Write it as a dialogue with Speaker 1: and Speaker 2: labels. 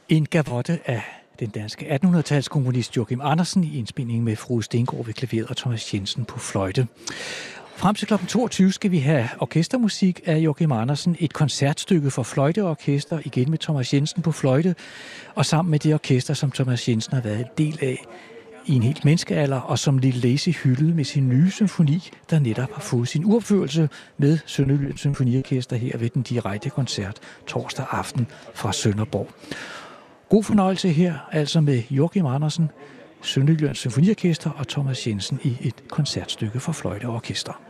Speaker 1: En gavotte af den danske 1800-talskomponist Joachim Andersen i indspilning med Frode Stengård ved klaveret og Thomas Jensen på fløjte. Frem til kl. 22 skal vi have orkestermusik af Joachim Andersen, et koncertstykke for fløjteorkester, igen med Thomas Jensen på fløjte, og sammen med det orkester, som Thomas Jensen har været en del af i en helt menneskealder, og som Lille Lazy hyldede med sin nye symfoni, der netop har fået sin uropførelse med Sønderjyllands Symfoniorkester her ved den direkte koncert torsdag aften fra Sønderborg. God fornøjelse her, altså med Joachim Andersen, Sønderjyllands Symfoniorkester og Thomas Jensen i et koncertstykke for fløjte og orkester.